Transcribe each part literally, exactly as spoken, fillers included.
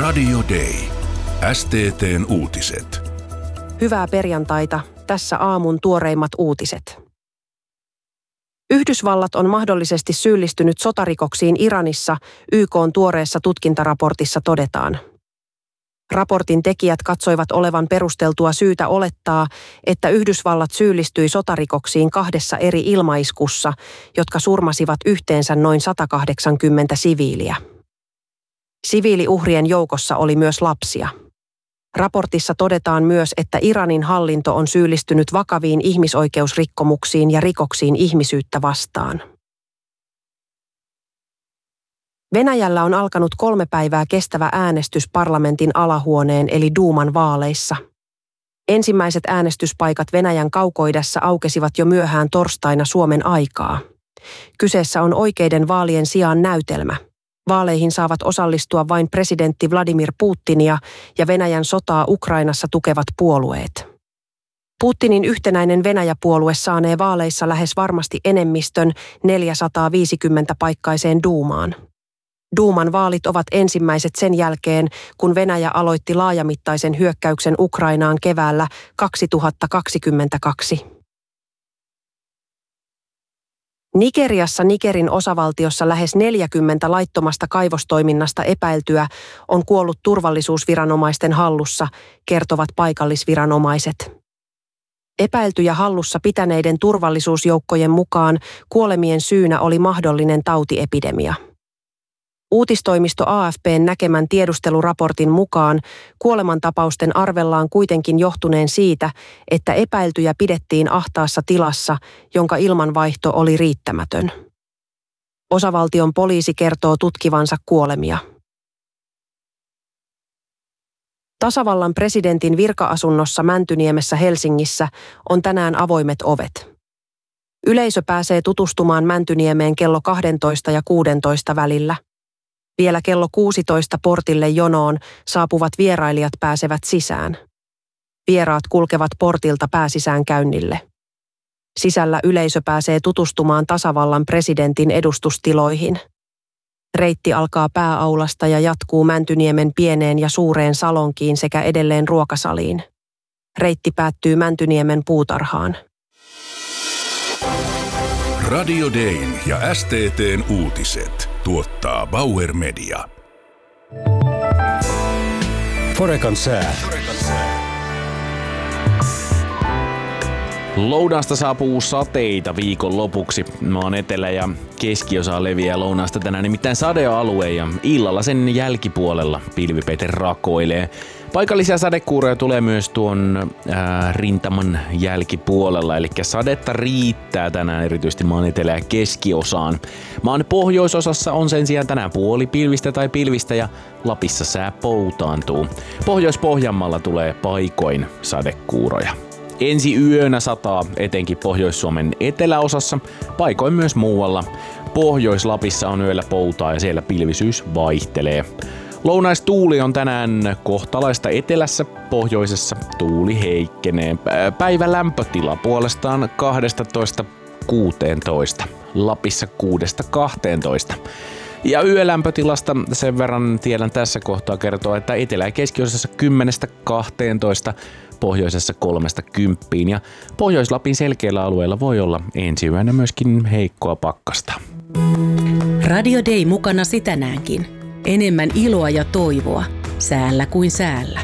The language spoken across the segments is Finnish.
Radio Day. S T T:n uutiset. Hyvää perjantaita. Tässä aamun tuoreimmat uutiset. Yhdysvallat on mahdollisesti syyllistynyt sotarikoksiin Iranissa, Y K:n tuoreessa tutkintaraportissa todetaan. Raportin tekijät katsoivat olevan perusteltua syytä olettaa, että Yhdysvallat syyllistyi sotarikoksiin kahdessa eri ilmaiskussa, jotka surmasivat yhteensä noin sata kahdeksankymmentä siviiliä. Siviiliuhrien joukossa oli myös lapsia. Raportissa todetaan myös, että Iranin hallinto on syyllistynyt vakaviin ihmisoikeusrikkomuksiin ja rikoksiin ihmisyyttä vastaan. Venäjällä on alkanut kolme päivää kestävä äänestys parlamentin alahuoneen eli Duuman vaaleissa. Ensimmäiset äänestyspaikat Venäjän kaukoidässä aukesivat jo myöhään torstaina Suomen aikaa. Kyseessä on oikeiden vaalien sijaan näytelmä. Vaaleihin saavat osallistua vain presidentti Vladimir Putinia ja Venäjän sotaa Ukrainassa tukevat puolueet. Putinin yhtenäinen Venäjä-puolue saanee vaaleissa lähes varmasti enemmistön neljäsataaviisikymmentä-paikkaiseen Duumaan. Duuman vaalit ovat ensimmäiset sen jälkeen, kun Venäjä aloitti laajamittaisen hyökkäyksen Ukrainaan keväällä kaksituhattakaksikymmentäkaksi. Nigeriassa Nigerin osavaltiossa lähes neljäkymmentä laittomasta kaivostoiminnasta epäiltyä on kuollut turvallisuusviranomaisten hallussa, kertovat paikallisviranomaiset. Epäiltyjä hallussa pitäneiden turvallisuusjoukkojen mukaan kuolemien syynä oli mahdollinen tautiepidemia. Uutistoimisto A F P:n näkemän tiedusteluraportin mukaan kuolemantapausten arvellaan kuitenkin johtuneen siitä, että epäiltyjä pidettiin ahtaassa tilassa, jonka ilmanvaihto oli riittämätön. Osavaltion poliisi kertoo tutkivansa kuolemia. Tasavallan presidentin virka-asunnossa Mäntyniemessä Helsingissä on tänään avoimet ovet. Yleisö pääsee tutustumaan Mäntyniemeen kello kaksitoista ja kuusitoista välillä. Vielä kello kuusitoista portille jonoon saapuvat vierailijat pääsevät sisään. Vieraat kulkevat portilta pääsisäänkäynnille. Sisällä yleisö pääsee tutustumaan tasavallan presidentin edustustiloihin. Reitti alkaa pääaulasta ja jatkuu Mäntyniemen pieneen ja suureen salonkiin sekä edelleen ruokasaliin. Reitti päättyy Mäntyniemen puutarhaan. Radio Dayn ja S T T:n uutiset tuottaa Bauer Media. Forekan sää. Lounaasta saapuu sateita viikon lopuksi. Maan etelä- ja keskiosa leviää lounaasta tänään nimittäin sadealue ja illalla sen jälkipuolella pilvipeite rakoilee. Paikallisia sadekuuroja tulee myös tuon ää, rintaman jälkipuolella, eli sadetta riittää tänään erityisesti maan etelä- ja keskiosaan. Maan pohjoisosassa on sen sijaan tänään puoli pilvistä tai pilvistä ja Lapissa sää poutaantuu. Pohjois-Pohjanmaalla tulee paikoin sadekuuroja. Ensi yönä sataa etenkin Pohjois-Suomen eteläosassa, paikoin myös muualla. Pohjois-Lapissa on yöllä poutaa ja siellä pilvisyys vaihtelee. Lounaistuuli on tänään kohtalaista etelässä, pohjoisessa tuuli heikkenee. Päivän lämpötila puolestaan kaksitoista kuusitoista, Lapissa kuudesta kahteentoista. Ja yölämpötilasta sen verran tiedän tässä kohtaa kertoa, että etelä- ja keskiosassa kymmenestä kahteentoista, pohjoisessa kolmesta kymppiin ja Pohjois-Lapin selkeillä alueilla voi olla ensi yönä myöskin heikkoa pakkasta. Radio Day mukanasi tänäänkin. Enemmän iloa ja toivoa, säällä kuin säällä.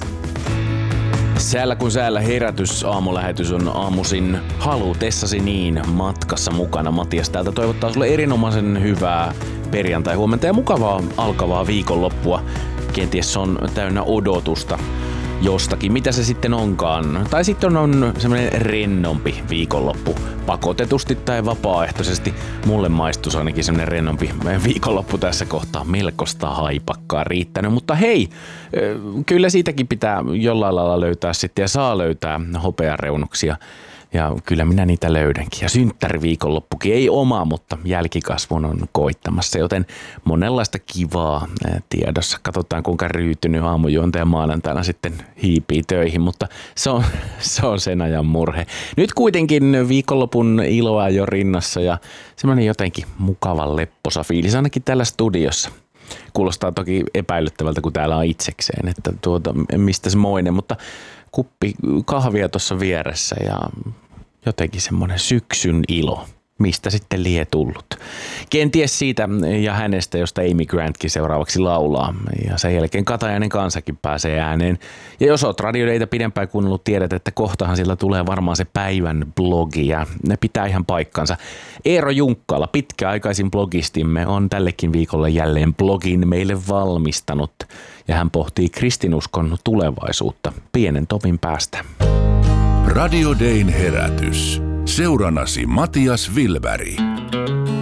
Säällä kuin säällä herätys aamulähetys on aamuisin halutessasi niin matkassa mukana. Matias täältä toivottaa sulle erinomaisen hyvää perjantai-huomenta ja mukavaa alkavaa viikonloppua. Kenties on täynnä odotusta jostakin, mitä se sitten onkaan. Tai sitten on semmoinen rennompi viikonloppu, pakotetusti tai vapaaehtoisesti. Mulle maistuisi ainakin semmoinen rennompi viikonloppu tässä kohtaa, melkoista haipakkaa riittänyt. Mutta hei, kyllä siitäkin pitää jollain lailla löytää sitten ja saa löytää hopeareunuksia. Ja kyllä minä niitä löydänkin. Ja synttäriviikonloppukin ei oma, mutta jälkikasvun on koittamassa, joten monenlaista kivaa tiedossa. Katsotaan kuinka ryytynyt aamujuontaja maanantaina sitten hiipii töihin, mutta se on, se on sen ajan murhe. Nyt kuitenkin viikonlopun iloa jo rinnassa ja semmoinen jotenkin mukava lepposa fiilis ainakin täällä studiossa. Kuulostaa toki epäilyttävältä, kun täällä on itsekseen, että tuota, mistä se moinen, mutta kuppi kahvia tuossa vieressä ja jotenkin semmoinen syksyn ilo. Mistä sitten lie tullut? Kenties siitä ja hänestä, josta Amy Grantkin seuraavaksi laulaa. Ja sen jälkeen Katajainen kansakin pääsee ääneen. Ja jos oot Radio Dayta pidempään kuunnellut, tiedät, että kohtahan sillä tulee varmaan se päivän blogi. Ja ne pitää ihan paikkansa. Eero Junkkala, pitkäaikaisin blogistimme, on tällekin viikolla jälleen blogin meille valmistanut. Ja hän pohtii kristinuskon tulevaisuutta pienen tovin päästä. Radio Dayn herätys. Seurannasi Matias Vilberg.